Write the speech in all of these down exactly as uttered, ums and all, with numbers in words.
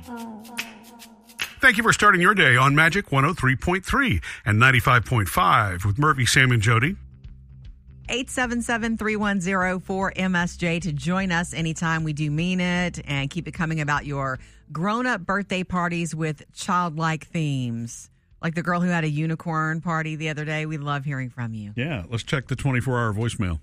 Thank you for starting your day on Magic one oh three point three and ninety-five point five with Murphy, Sam, and Jody. eight seven seven, three one zero, four M S J to join us anytime. We do mean it, and keep it coming about your grown-up birthday parties with childlike themes. Like the girl who had a unicorn party the other day. We love hearing from you. Yeah, let's check the twenty-four hour voicemail.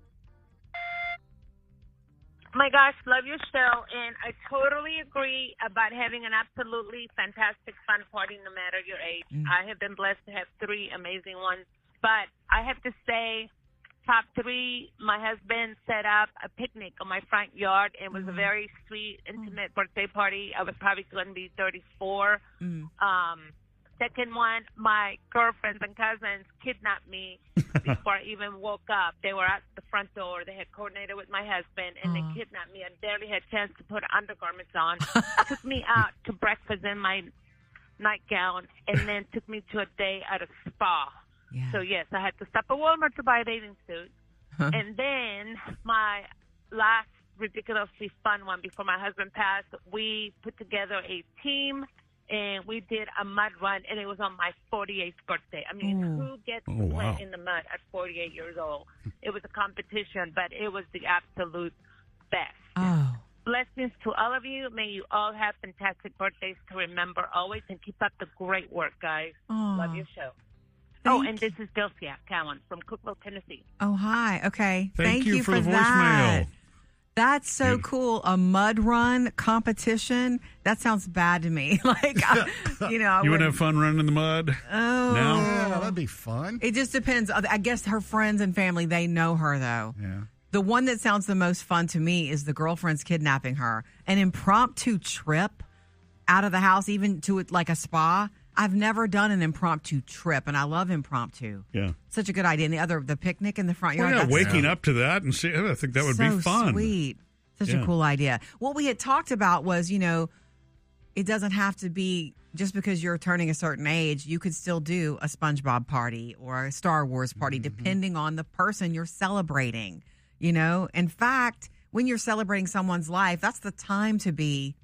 Oh my gosh, love your show, and I totally agree about having an absolutely fantastic fun party no matter your age. Mm. I have been blessed to have three amazing ones, but I have to say, top three, my husband set up a picnic on my front yard. It was mm. a very sweet, intimate mm. birthday party. I was probably going to be thirty-four. Mm. Um, second one, my girlfriends and cousins kidnapped me before I even woke up. They were at the front door. They had coordinated with my husband, and uh. they kidnapped me. I barely had a chance to put undergarments on. Took me out to breakfast in my nightgown, and then took me to a day at a spa. Yeah. So, yes, I had to stop at Walmart to buy a bathing suit. Huh. And then my last ridiculously fun one before my husband passed, we put together a team, and we did a mud run, and it was on my forty-eighth birthday. I mean, Ooh. who gets oh, to wow. play in the mud at forty-eight years old? It was a competition, but it was the absolute best. Oh. Blessings to all of you. May you all have fantastic birthdays to remember always, and keep up the great work, guys. Oh. Love your show. Thank oh, and this is Delcia Cowan from Cookville, Tennessee. Oh, hi. Okay. Thank, Thank you, you for, for the that. voicemail. That's so Beautiful. cool. A mud run competition. That sounds bad to me. Like, I, you know, I you wouldn't have fun running in the mud? Oh, no? Yeah, that'd be fun. It just depends. I guess her friends and family, they know her though. Yeah. The one that sounds the most fun to me is the girlfriend's kidnapping her. An impromptu trip out of the house, even to like a spa. I've never done an impromptu trip, and I love impromptu. Yeah. Such a good idea. And the other, the picnic in the front Well, yard. yeah, that's waking so, up to that and see, I think that would so be fun. Sweet. Such Yeah. a cool idea. What we had talked about was, you know, it doesn't have to be just because you're turning a certain age. You could still do a SpongeBob party or a Star Wars party, mm-hmm. depending on the person you're celebrating. You know, in fact, when you're celebrating someone's life, that's the time to be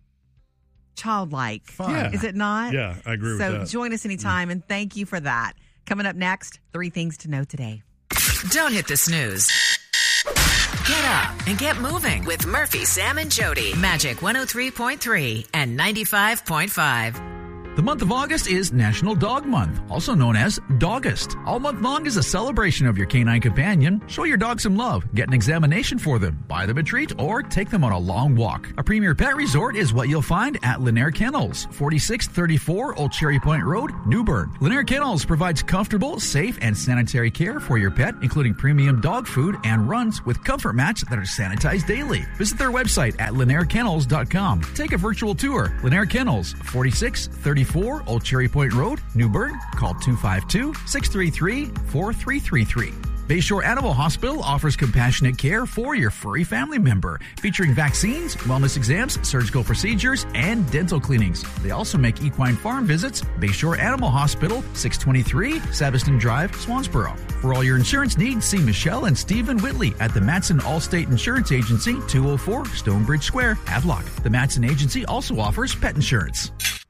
childlike. Fun. Yeah. Is it not? Yeah, I agree so with that. So join us anytime, and thank you for that. Coming up next, three things to know today. Don't hit the snooze. Get up and get moving with Murphy, Sam, and Jody. Magic one oh three point three and ninety-five point five. The month of August is National Dog Month, also known as Dogust. All month long is a celebration of your canine companion. Show your dog some love, get an examination for them, buy them a treat, or take them on a long walk. A premier pet resort is what you'll find at Lanier Kennels, forty-six thirty-four Old Cherry Point Road, New Bern. Lanier Kennels provides comfortable, safe, and sanitary care for your pet, including premium dog food and runs with comfort mats that are sanitized daily. Visit their website at lanier kennels dot com. Take a virtual tour. Lanier Kennels, forty-six thirty-four Old Cherry Point Road, New Bern. Call two five two, six three three, four three three three. Bayshore Animal Hospital offers compassionate care for your furry family member, featuring vaccines, wellness exams, surgical procedures, and dental cleanings. They also make equine farm visits. Bayshore Animal Hospital, six twenty-three Sabiston Drive, Swansboro. For all your insurance needs, see Michelle and Stephen Whitley at the Matson Allstate Insurance Agency, two oh four Stonebridge Square, Havelock. The Matson Agency also offers pet insurance.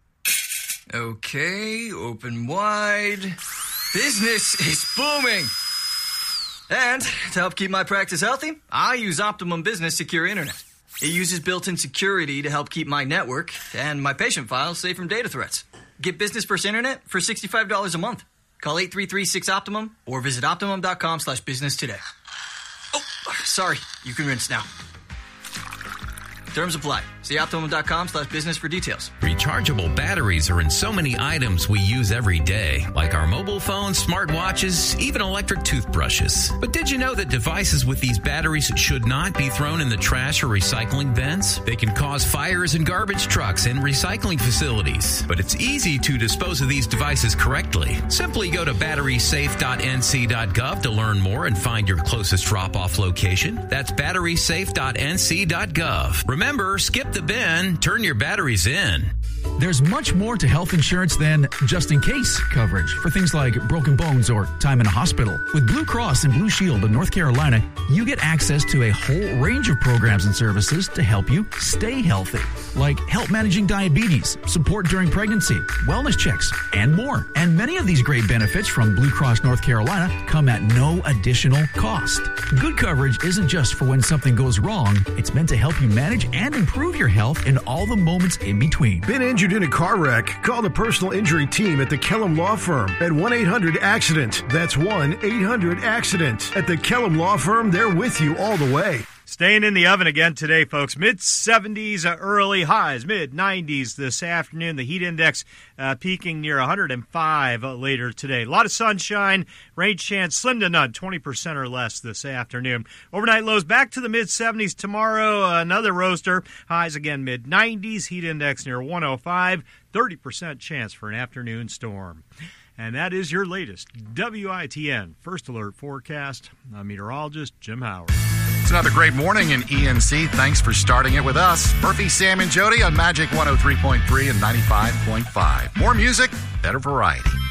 Okay, open wide. Business is booming. And to help keep my practice healthy, I use Optimum Business Secure Internet. It uses built-in security to help keep my network and my patient files safe from data threats. Get Business First Internet for sixty-five dollars a month. Call eight three three, six, Optimum or visit optimum.com slash business today. Oh, sorry. You can rinse now. Terms apply. See optimum.com slash business for details. Rechargeable batteries are in so many items we use every day, like our mobile phones, smartwatches, even electric toothbrushes. But did you know that devices with these batteries should not be thrown in the trash or recycling bins? They can cause fires in garbage trucks and recycling facilities. But it's easy to dispose of these devices correctly. Simply go to battery safe dot n c dot gov to learn more and find your closest drop-off location. That's battery safe dot n c dot gov. Remember, skip the bin, turn your batteries in. There's much more to health insurance than just-in-case coverage for things like broken bones or time in a hospital. With Blue Cross and Blue Shield of North Carolina, you get access to a whole range of programs and services to help you stay healthy, like help managing diabetes, support during pregnancy, wellness checks, and more. And many of these great benefits from Blue Cross North Carolina come at no additional cost. Good coverage isn't just for when something goes wrong. It's meant to help you manage and improve your health in all the moments in between. Been injured in a car wreck? Call the personal injury team at the Kellum Law Firm at one eight hundred accident. That's one eight hundred accident. At the Kellum Law Firm, they're with you all the way. Staying in the oven again today, folks. mid seventies early highs, mid nineties this afternoon. The heat index uh, peaking near one hundred five later today. A lot of sunshine, rain chance slim to none, twenty percent or less this afternoon. Overnight lows back to the mid seventies tomorrow. Uh, another roaster. Highs again mid nineties. Heat index near one oh five. thirty percent chance for an afternoon storm. And that is your latest W I T N First Alert forecast. I'm meteorologist Jim Howard. It's another great morning in E N C. Thanks for starting it with us. Murphy, Sam, and Jody on Magic one oh three point three and ninety-five point five. More music, better variety.